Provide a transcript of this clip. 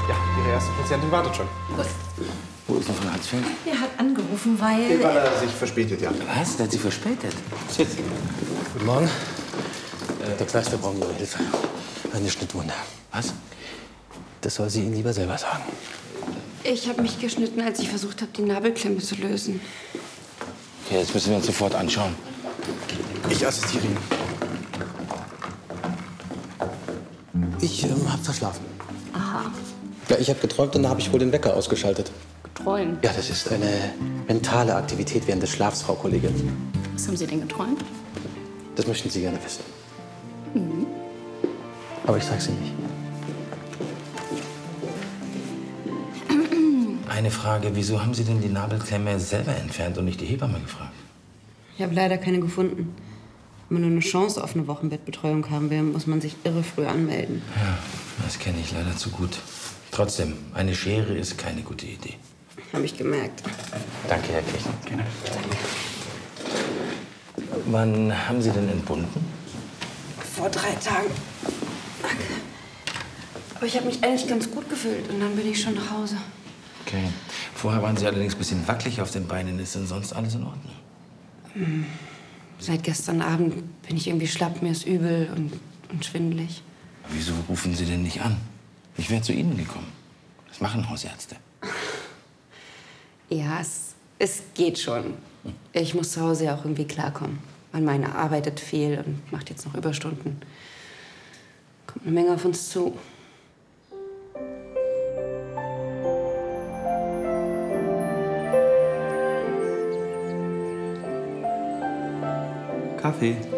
Ja, Ihre erste Patientin wartet schon. Wo ist noch von Hansfeld? Er hat angerufen, weil... Weil er sich verspätet, ja. Was? Der hat sie verspätet? Sitz. Guten Morgen. Der Kleister braucht Ihre Hilfe. Eine Schnittwunde. Was? Das soll sie Ihnen lieber selber sagen. Ich habe mich geschnitten, als ich versucht habe, die Nabelklemme zu lösen. Okay, jetzt müssen wir uns sofort anschauen. Ich assistiere Ihnen. Ich hab verschlafen. Aha. Ja, ich habe geträumt und da habe ich wohl den Wecker ausgeschaltet. Geträumt. Ja, das ist eine mentale Aktivität während des Schlafs, Frau Kollegin. Was haben Sie denn geträumt? Das möchten Sie gerne wissen. Aber ich sag's Ihnen nicht. Eine Frage, wieso haben Sie denn die Nabelklemme selber entfernt und nicht die Hebamme gefragt? Ich habe leider keine gefunden. Wenn man nur eine Chance auf eine Wochenbettbetreuung haben will, muss man sich irre früh anmelden. Ja, das kenne ich leider zu gut. Trotzdem, eine Schere ist keine gute Idee. Habe ich gemerkt. Danke, Herr Kirchen. Gerne. Wann haben Sie denn entbunden? Vor 3 Tagen. Danke. Aber ich habe mich eigentlich ganz gut gefühlt und dann bin ich schon nach Hause. Okay. Vorher waren Sie allerdings ein bisschen wackelig auf den Beinen. Ist denn sonst alles in Ordnung? Seit gestern Abend bin ich irgendwie schlapp, mir ist übel und schwindelig. Wieso rufen Sie denn nicht an? Ich wäre zu Ihnen gekommen. Das machen Hausärzte. Ja, es geht schon. Ich muss zu Hause ja auch irgendwie klarkommen. Mein Mann arbeitet viel und macht jetzt noch Überstunden. Kommt eine Menge auf uns zu. Kaffee.